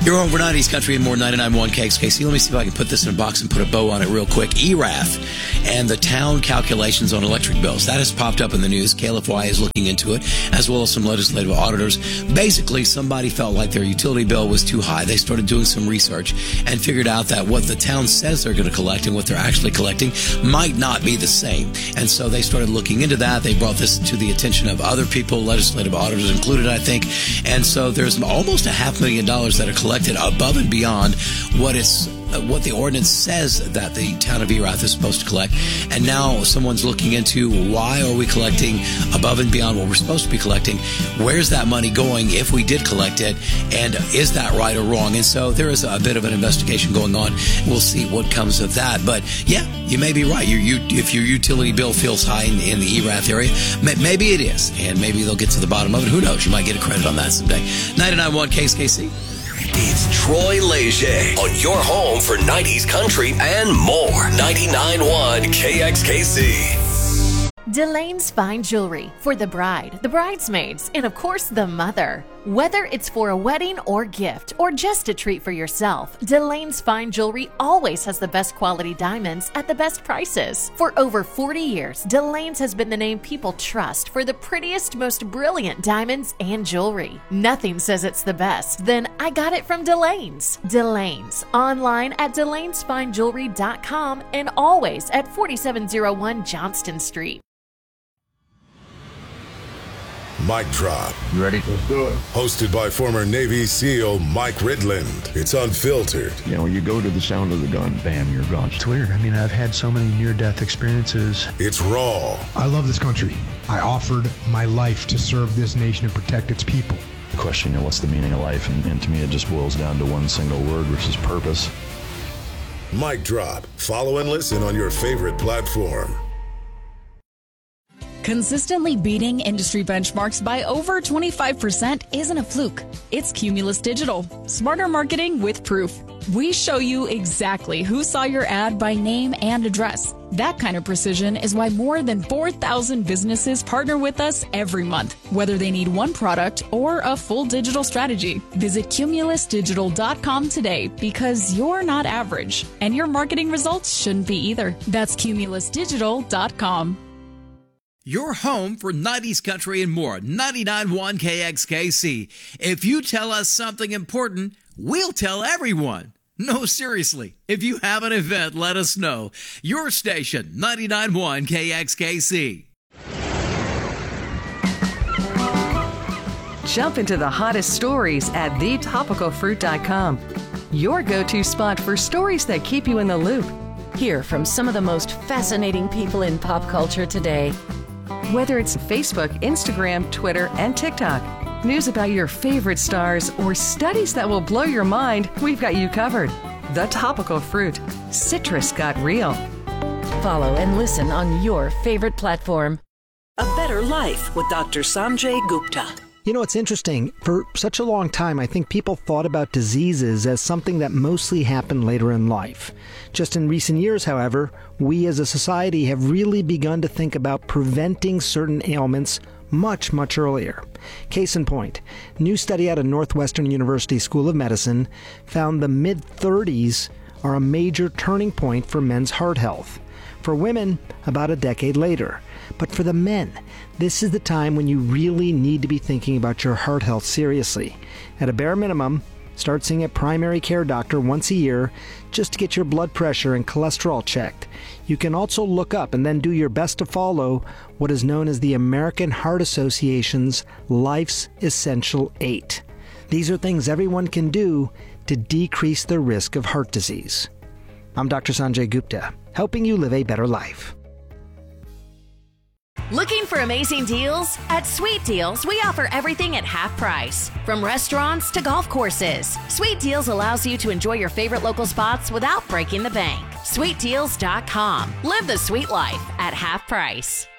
You're home for 90s Country and more 99.1 KXKC. Let me see if I can put this in a box and put a bow on it real quick. ERAF and the town calculations on electric bills. That has popped up in the news. KLFY is looking into it, as well as some legislative auditors. Basically, somebody felt like their utility bill was too high. They started doing some research and figured out that what the town says they're going to collect and what they're actually collecting might not be the same. And so they started looking into that. They brought this to the attention of other people, legislative auditors included, I think. And so there's almost $500,000 that are collected above and beyond what the ordinance says that the town of Erath is supposed to collect. And now someone's looking into why are we collecting above and beyond what we're supposed to be collecting? Where's that money going if we did collect it? And is that right or wrong? And so there is a bit of an investigation going on. We'll see what comes of that. But yeah, you may be right. If your utility bill feels high in the Erath area, maybe it is. And maybe they'll get to the bottom of it. Who knows? You might get a credit on that someday. 99.1 KXKC. It's Troy Leger on your home for 90s country and more. 99.1 KXKC. Delane's Fine Jewelry for the bride, the bridesmaids, and of course the mother. Whether it's for a wedding or gift or just a treat for yourself, Delane's Fine Jewelry always has the best quality diamonds at the best prices. For over 40 years, Delane's has been the name people trust for the prettiest, most brilliant diamonds and jewelry. Nothing says it's the best, then I got it from Delane's. Delane's, online at delanesfinejewelry.com and always at 4701 Johnston Street. Mic Drop. You ready? Let's do it. Hosted by former Navy SEAL Mike Ridland. It's unfiltered. You know, when you go to the sound of the gun, bam, you're gone. It's weird. I mean, I've had so many near-death experiences. It's raw. I love this country. I offered my life to serve this nation and protect its people. The question, you know, what's the meaning of life? And to me, it just boils down to one single word, which is purpose. Mic Drop. Follow and listen on your favorite platform. Consistently beating industry benchmarks by over 25% isn't a fluke. It's Cumulus Digital. Smarter marketing with proof. We show you exactly who saw your ad by name and address. That kind of precision is why more than 4,000 businesses partner with us every month, whether they need one product or a full digital strategy. Visit cumulusdigital.com today because you're not average, and your marketing results shouldn't be either. That's cumulusdigital.com. Your home for 90s country and more. 99.1 KXKC. If you tell us something important, we'll tell everyone. No, seriously. If you have an event, let us know. Your station, 99.1 KXKC. Jump into the hottest stories at thetopicalfruit.com. Your go-to spot for stories that keep you in the loop. Hear from some of the most fascinating people in pop culture today. Whether it's Facebook, Instagram, Twitter, and TikTok, news about your favorite stars, or studies that will blow your mind, we've got you covered. The Topical Fruit. Citrus got real. Follow and listen on your favorite platform. A Better Life with Dr. Sanjay Gupta. You know, it's interesting. For such a long time, I think people thought about diseases as something that mostly happened later in life. Just in recent years, however, we as a society have really begun to think about preventing certain ailments much, much earlier. Case in point, new study out of Northwestern University School of Medicine found the mid-30s are a major turning point for men's heart health. For women, about a decade later. But for the men, this is the time when you really need to be thinking about your heart health seriously. At a bare minimum, start seeing a primary care doctor once a year just to get your blood pressure and cholesterol checked. You can also look up and then do your best to follow what is known as the American Heart Association's Life's Essential 8. These are things everyone can do to decrease the risk of heart disease. I'm Dr. Sanjay Gupta, helping you live a better life. Looking for amazing deals? At Sweet Deals, we offer everything at half price. From restaurants to golf courses, Sweet Deals allows you to enjoy your favorite local spots without breaking the bank. SweetDeals.com. Live the sweet life at half price.